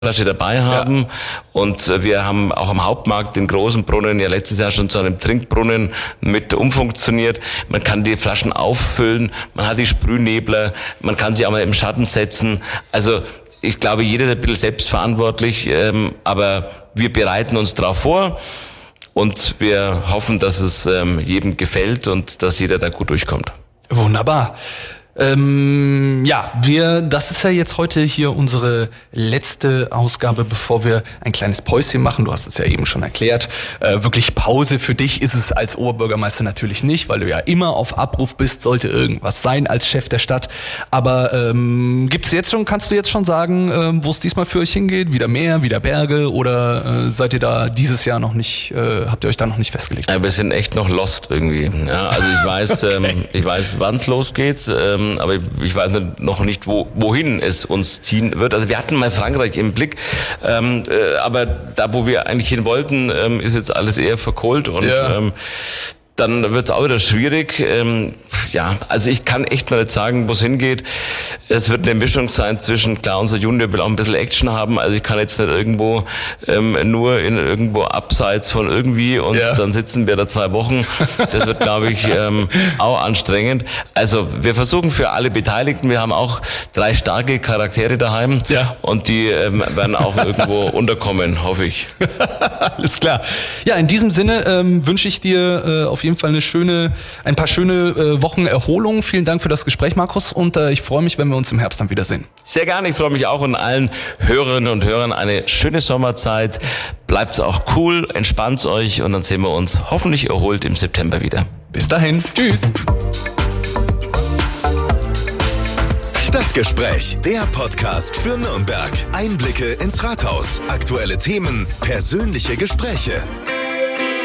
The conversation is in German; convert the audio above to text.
Flasche dabei haben. Und wir haben auch am Hauptmarkt den großen Brunnen ja letztes Jahr schon zu einem Trinkbrunnen mit umfunktioniert. Man kann die Flaschen auffüllen, man hat die Sprühnebler, man kann sie auch mal im Schatten setzen. Also ich glaube, jeder ist ein bisschen selbstverantwortlich, aber wir bereiten uns darauf vor und wir hoffen, dass es jedem gefällt und dass jeder da gut durchkommt. Wunderbar. Das ist ja jetzt heute hier unsere letzte Ausgabe, bevor wir ein kleines Päuschen machen. Du hast es ja eben schon erklärt. Wirklich Pause für dich ist es als Oberbürgermeister natürlich nicht, weil du ja immer auf Abruf bist, sollte irgendwas sein als Chef der Stadt. Aber kannst du jetzt schon sagen, wo es diesmal für euch hingeht? Wieder Meer, wieder Berge oder seid ihr da dieses Jahr noch nicht, habt ihr euch da noch nicht festgelegt? Ja, wir sind echt noch lost irgendwie. Ja, also ich weiß, wann es losgeht. Aber ich weiß noch nicht, wohin es uns ziehen wird. Also wir hatten mal Frankreich im Blick, aber da, wo wir eigentlich hin wollten, ist jetzt alles eher verkohlt und dann wird es auch wieder schwierig. Also ich kann echt noch nicht sagen, wo es hingeht. Es wird eine Mischung sein zwischen, klar, unser Junior will auch ein bisschen Action haben, also ich kann jetzt nicht irgendwo irgendwo abseits von irgendwie und dann sitzen wir da 2 Wochen. Das wird, glaube ich, auch anstrengend. Also wir versuchen für alle Beteiligten, wir haben auch 3 starke Charaktere daheim und die werden auch irgendwo unterkommen, hoffe ich. Alles klar. Ja, in diesem Sinne wünsche ich dir auf jeden Fall ein paar schöne Wochen Erholung. Vielen Dank für das Gespräch, Markus, und ich freue mich, wenn wir uns im Herbst dann wiedersehen. Sehr gerne, ich freue mich auch und allen Hörerinnen und Hörern eine schöne Sommerzeit. Bleibt auch cool, entspannt euch und dann sehen wir uns hoffentlich erholt im September wieder. Bis dahin, tschüss. Stadtgespräch, der Podcast für Nürnberg. Einblicke ins Rathaus, aktuelle Themen, persönliche Gespräche.